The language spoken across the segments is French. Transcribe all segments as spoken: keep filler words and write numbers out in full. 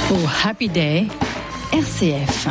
Oh Happy Day, R C F.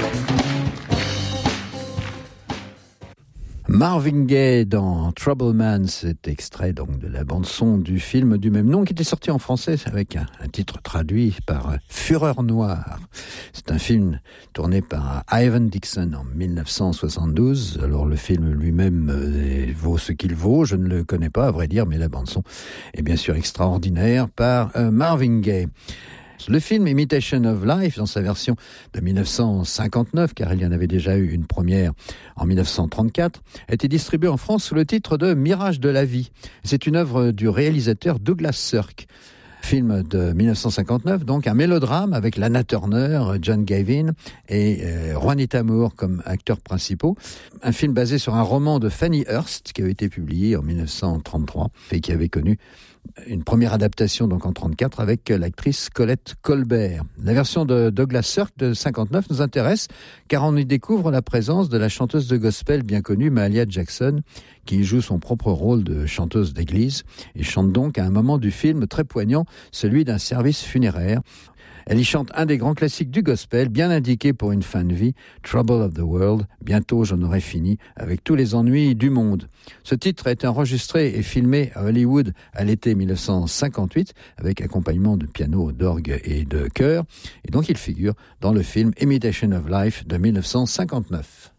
Marvin Gaye dans Trouble Man, cet extrait donc de la bande-son du film du même nom qui était sorti en français avec un, un titre traduit par Fureur Noire. C'est un film tourné par Ivan Dixon en dix-neuf cent soixante-douze. Alors le film lui-même euh, vaut ce qu'il vaut, je ne le connais pas à vrai dire, mais la bande-son est bien sûr extraordinaire par euh, Marvin Gaye. Le film Imitation of Life, dans sa version de dix-neuf cent cinquante-neuf, car il y en avait déjà eu une première en dix-neuf cent trente-quatre, a été distribué en France sous le titre de Mirage de la vie. C'est une œuvre du réalisateur Douglas Sirk. Film de dix-neuf cent cinquante-neuf, donc un mélodrame avec Lana Turner, John Gavin et euh, Juanita Moore comme acteurs principaux. Un film basé sur un roman de Fanny Hurst qui avait été publié en dix-neuf cent trente-trois et qui avait connu une première adaptation donc en trente-quatre avec l'actrice Colette Colbert. La version de Douglas Sirk de cinquante-neuf nous intéresse car on y découvre la présence de la chanteuse de gospel bien connue Mahalia Jackson qui joue son propre rôle de chanteuse d'église et chante donc à un moment du film très poignant, celui d'un service funéraire. Elle y chante un des grands classiques du gospel, bien indiqué pour une fin de vie, Trouble of the World, bientôt j'en aurai fini avec tous les ennuis du monde. Ce titre a été enregistré et filmé à Hollywood à l'été dix-neuf cent cinquante-huit, avec accompagnement de piano, d'orgue et de chœur, et donc il figure dans le film Imitation of Life de dix-neuf cent cinquante-neuf.